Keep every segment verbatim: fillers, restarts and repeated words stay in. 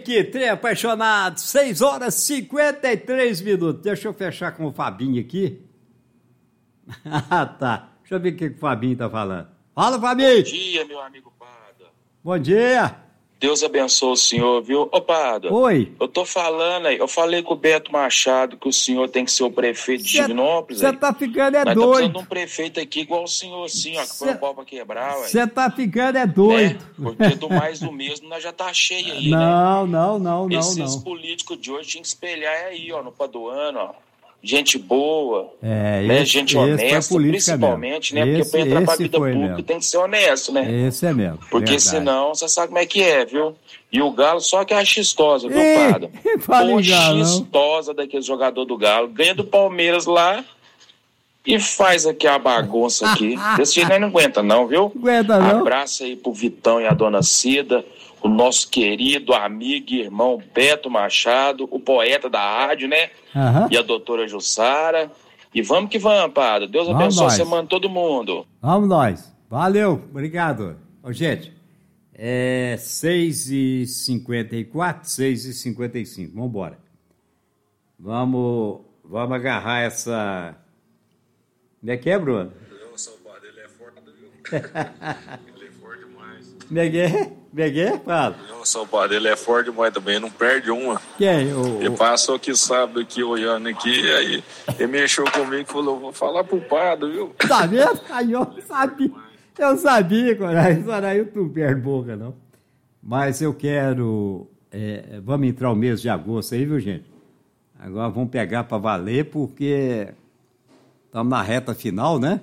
aqui, trem apaixonado, seis horas e cinquenta e três minutos. Deixa eu fechar com o Fabinho aqui. Ah, tá. Deixa eu ver o que, que o Fabinho tá falando. Fala, Fabinho! Bom dia, meu amigo Pada. Bom dia! Deus abençoe o senhor, viu? Ô, Pada. Oi. Eu tô falando aí, eu falei com o Beto Machado que o senhor tem que ser o prefeito de Cê, Divinópolis. Você tá ficando é Nós doido. tá precisando de um prefeito aqui igual o senhor, assim, ó, que Cê, foi o pau pra quebrar, ué. Você tá ficando é doido. Né? Porque do mais do mesmo nós já tá cheio aí, não, né? Não, não, não, Esses não. políticos de hoje tinham que espelhar aí, ó, no Paduano, ó. Gente boa, é, né? esse, Gente esse honesta, principalmente, mesmo. né? Esse, Porque pra entrar pra vida pública mesmo. tem que ser honesto, né? Esse é mesmo. Porque verdade. senão, você sabe como é que é, viu? E o Galo só que é a xistosa, viu, Ei, Pada? fala Pô, em Galo, xistosa daquele jogador do Galo. Ganha do Palmeiras lá e faz aqui a bagunça aqui. Desse jeito aí não aguenta não, viu? Aguenta não. Abraço aí pro Vitão e a dona Cida, o nosso querido amigo e irmão Beto Machado, o poeta da rádio, né? Uhum. E a doutora Jussara. E vamos que vamos, Pada. Deus vamos abençoe a nós. semana todo mundo. Vamos nós. Valeu, obrigado. Ô, gente, é seis e cinquenta e quatro, seis e cinquenta e cinco. Vamos embora. Vamos, vamos agarrar essa... Como é que é, Bruno? O São Paulo, ele é forte, viu? Ele é forte demais. Como é que é? Como é que é? Fala. O São Paulo, ele é forte demais também, não perde uma. Quem? O, Ele passou aqui sábado, aqui, olhando aqui, aí ele mexeu comigo e falou, vou falar pro Pado, viu? Tá vendo? Aí eu sabia, eu sabia, Coraí, isso era eu não perde boca, não. Mas eu quero, é, vamos entrar o mês de agosto aí, viu, gente? Agora vamos pegar para valer, porque estamos na reta final, né?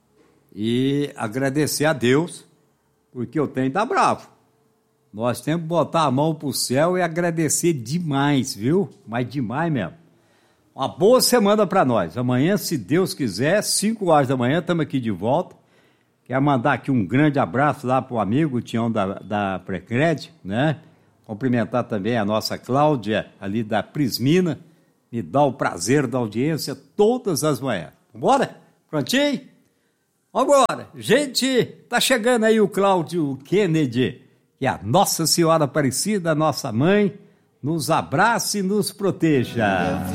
E agradecer a Deus, porque o trem tá bravo. Nós temos que botar a mão pro céu e agradecer demais, viu? Mas demais mesmo. Uma boa semana para nós. Amanhã, se Deus quiser, cinco horas da manhã, estamos aqui de volta. Quero mandar aqui um grande abraço lá pro amigo, o Tião da, da Precred, né? Cumprimentar também a nossa Cláudia, ali da Prismina. Me dá o prazer da audiência todas as manhãs. Vambora? Prontinho? Vambora. Gente, tá chegando aí o Cláudio Kennedy, que a Nossa Senhora Aparecida, nossa mãe, nos abrace e nos proteja.